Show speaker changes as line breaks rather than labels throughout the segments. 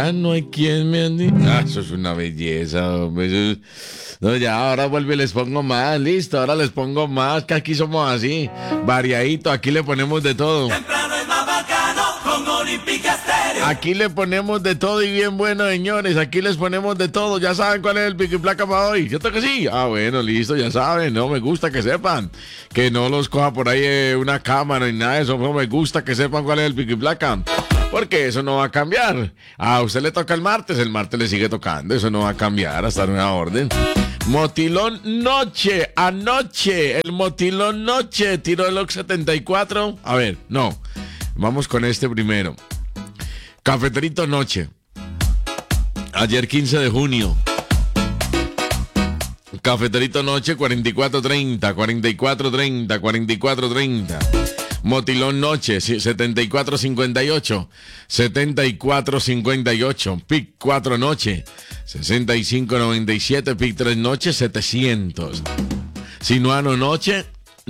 No hay quien me ande. Eso es una belleza, hombre. No, ya, ahora vuelvo y les pongo más. Listo, ahora les pongo más. Que aquí somos así. Variadito, aquí le ponemos de todo.
Temprano es más bacano con Olímpica Estéreo.
Aquí le ponemos de todo y bien bueno, señores. Aquí les ponemos de todo. Ya saben cuál es el pico y placa para hoy. ¿Cierto que sí? Bueno, listo, ya saben. No me gusta que sepan. Que no los coja por ahí una cámara ni nada de eso. No me gusta que sepan cuál es el pico y placa. Porque eso no va a cambiar. A usted le toca el martes le sigue tocando. Eso no va a cambiar hasta una orden. Motilón Noche, anoche. El Motilón Noche tiró el OX 74. A ver, no. Vamos con este primero. Cafeterito Noche. Ayer 15 de junio. Cafeterito Noche 4430, 4430, 4430. Motilón Noche 7458, 7458. Pic 4 Noche 6597, Pic 3 Noche 700. Sinuano Noche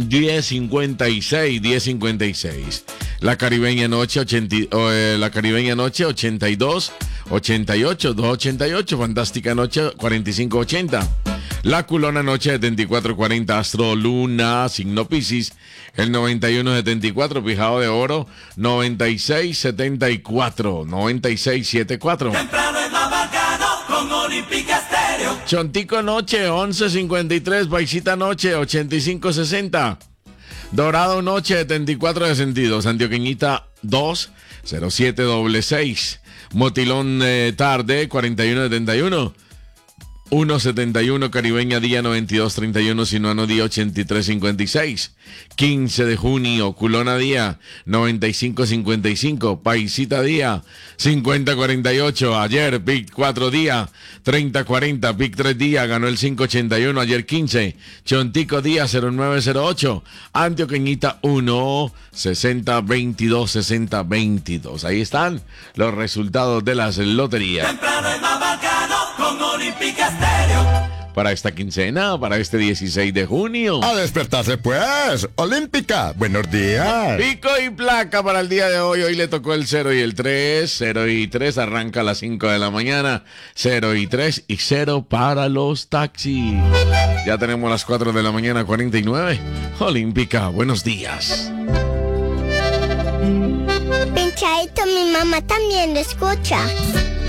1056, 1056. La Caribeña Noche la Caribeña Noche 82, 88, 288. Fantástica Noche 4580. La Culona Noche 7440, Astro Luna, signo Piscis, el 9174, Pijado de Oro, 9674, 9674.
Temprano es más bacano con Olímpica Estéreo.
Chontico Noche 1153, Paisita Noche 8560. Dorado Noche 7462, Antioqueñita 2, 0766. Motilón Tarde 4171. 171, Caribeña Día 9231, Sinuano Día 8356. 15 de junio, Culona Día 9555, Paisita Día 5048. Ayer Pic 4 Día 3040, Pic 3 Día ganó el 581. Ayer 15, Chontico Día 0908, Antioqueñita 1 6022, 6022. Ahí están los resultados de las loterías.
Temprano es más bacano con Olímpica Estéreo.
Para esta quincena, para este 16 de junio.
A despertarse pues, Olímpica, buenos días.
Pico y placa para el día de hoy. Hoy le tocó el 0 y el 3. 0 y 3 arranca a las 5 de la mañana. 0 y 3 y 0 para los taxis. Ya tenemos las 4 de la mañana, 49. Olímpica, buenos días.
Pinchadito, mi mamá también lo escucha.